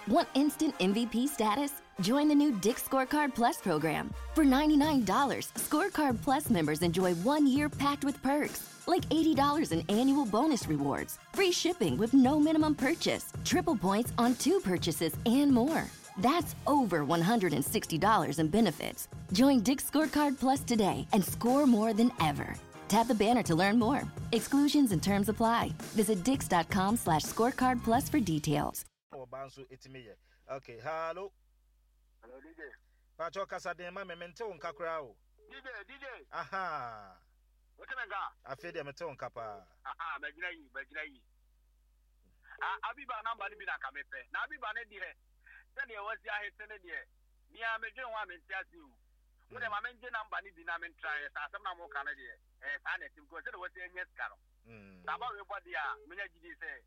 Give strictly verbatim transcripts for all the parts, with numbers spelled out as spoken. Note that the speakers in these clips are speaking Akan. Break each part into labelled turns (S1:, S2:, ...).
S1: Want instant M V P status? Join the new Dick's Scorecard Plus program. For ninety-nine dollars, Scorecard Plus members enjoy one year packed with perks, like eighty dollars in annual bonus rewards, free shipping with no minimum purchase, triple points on two purchases, and more. That's over one hundred sixty dollars in benefits. Join Dick's Scorecard Plus today and score more than ever. Tap the banner to learn more. Exclusions and terms apply. Visit dix.com slash scorecard plus for details.
S2: Okay, hello.
S3: Hello, D J.
S2: Pacho Casadema, memento on Kakrao.
S3: D J, D J.
S2: Aha.
S3: What can I go?
S2: I feel the meton capa.
S3: Aha, Bagray, Bagray. Ah, Abiba number Bina Kamepe. Nabiba Nedia. Then you was your head Senadia. Near Major Woman tells you. When I'm in number Nibina and try as some more Canada. Eh, and it because it was in yes, Carol.
S2: Hmm.
S3: About your body, Minaji say.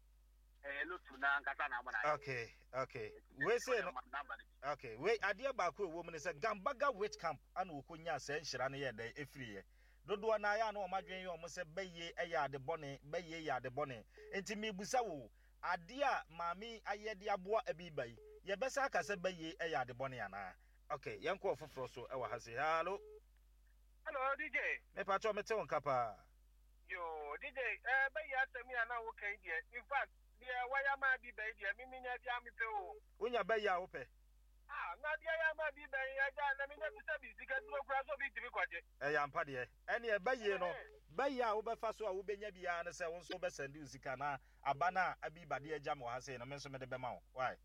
S2: Okay, okay. We say okay. We idea back woman is a Gambaga witch camp and Ukunya said Shirani day every year. Dodo na ya no madwen yo mo se beye eya de bone beye ya de bone enti me busa wo adea mami ayede aboa abibai ye besa ka se beye eya de bone ana. Okay, yanko ofoforo so e wa ha se. Hello.
S3: Hello D J.
S2: Me pa cho me te won kapa.
S3: Yo D J, eh beye asemi ana wo kan die. In fact, yeah, why am I be baby? I mean, I am too.
S2: When you buy your open.
S3: Ah, not the I am a be baby. I mean, I'm service because no cross will be difficult.
S2: I am paddy. Any a bay, you know, buy your over fast or be maybe an answer one so best and do Zicana, Abana, Abi Badia Jamo has said, I mentioned the Bemau. Why?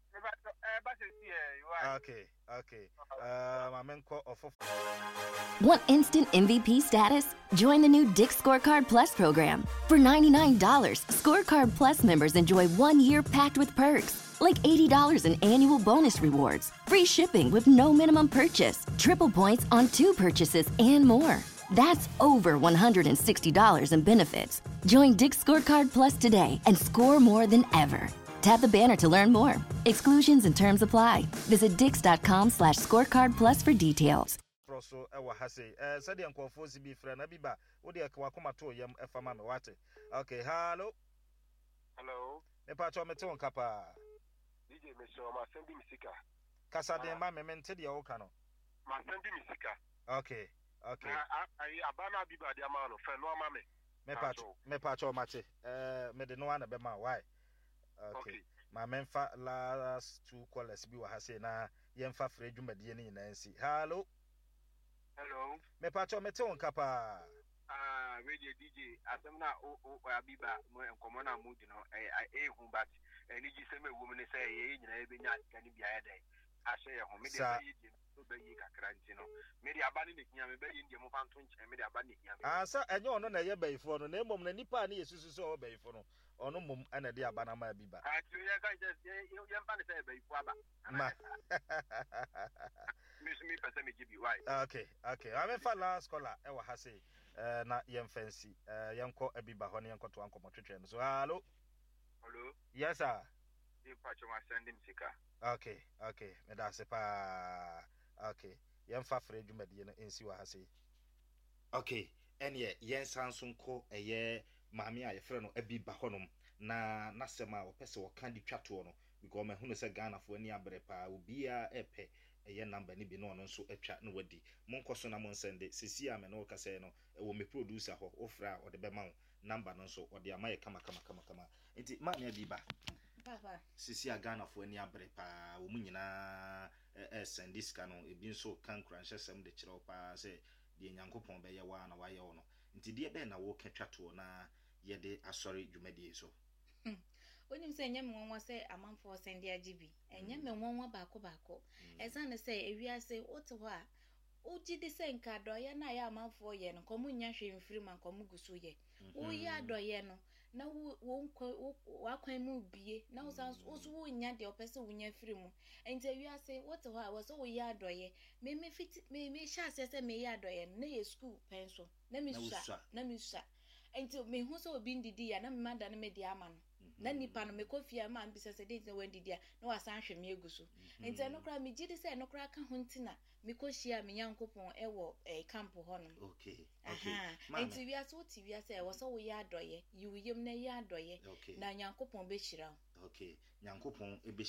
S2: Okay, okay. Uh, my men call of.
S1: Want instant M V P status? Join the new Dick's Scorecard Plus program. For ninety-nine dollars, Scorecard Plus members enjoy one year packed with perks, like eighty dollars in annual bonus rewards, free shipping with no minimum purchase, triple points on two purchases, and more. That's over one hundred sixty dollars in benefits. Join Dick's Scorecard Plus today and score more than ever. Tap the banner to learn more. Exclusions and terms apply. Visit dix.com slash scorecard plus for details.
S2: So ewa hase eh said the nkwofo bi frɛ na bi ba wo de akwa koma to yam efama me wate. Okay, hello.
S3: Hello.
S2: Me pa cho me te won kapa.
S3: D J me so ma sendi misika.
S2: Kasa de ma me mente de wo ka no.
S3: Ma sendi misika.
S2: Okay, okay.
S3: Ai abana bi ba de ama no fe no ama me.
S2: Me pa cho me pa cho ma che eh me de no ana be ma why? Okay. okay. My menfa last two callers be wa hase na yemfa frɛ dwumade ne nyina nsi. Hello.
S3: Hello.
S2: Me pa cho me te won kapa.
S3: Ah, radio D J asem na o o abiba mo enkomo na mood no eh eh hu but eni gi se me wo me say ye nyina e benya ka ni bia ya dai ahye ye ho me de yi di no be yi kakra nti no me de aba ne ne hia me be yi ndi mo fa nto nche me de aba ne hia me
S2: ah sa enye ono na ye bayifo no na emom na nipa na yesusu so bayifo no ono mom ana de aba na ma abiba
S3: ah tu ye ka je ye mpa ne say bayifo aba
S2: ma
S3: me me pese me gibi why
S2: okay okay I mean for last scholar e wa ha say eh na ye mfansi eh yenko abiba ho ne yenko to anko motwetwe so hello
S3: hello
S2: yes sir
S3: you patch my sending sika
S2: okay okay me da se pa okay yemfa frɛ dwumade no ensi wa ha say okay ene yen sanso nko eye maami a yefrɛ no abiba honom na nasema opese wo kan di twato no because me hunu se Ghana fo ani abre pa obi a epe eye number ni bi no no nso atwa no wadi monkoso na mon sende sisi a me no ka say no wo me producer ho ofra o de be ma wo number no nso o de amaye kama kama kama kama enti maami abiba
S4: papa
S2: sisi a Ghana fo ani abre pa wo mu nyina eh sende ska no ebi nso kan kranhye sem de kyerɛ pa say de nyankopɔn be ye wa na wa ye wo no nti de be na wo ka twato na ye de asɔre dwumadie so
S4: onim se nyame wonwa se amanfo sende agibi enye me wonwa baako baako ezane se ewiase wote ho a ugidi se nka doye na ya amanfo ye no komu nya hwe mfiri man komu gusu ye wo ya doye no na wo wakwan mu bie na wo san so wo nya de opese wo nya firi mu enti ewiase wote ho a wo so wo ya doye me me fit me me sha se se me ya doye na ye school penso na mi sha na mi sha enti me hu so obi ndidi ya na me mada na me di ama no na nipa no me kofia ma ambisa se dey when did ya na wasan hwe me eguso enti no kra me gidi se no kra ka ho ntina me koshia me nyankopon ewo eh camp ho no
S2: okay okay
S4: enti wi aso ti wi ase wo so wo ya adoye yiwuyem na ya adoye na nyankopon be hira
S2: okay nyankopon ebe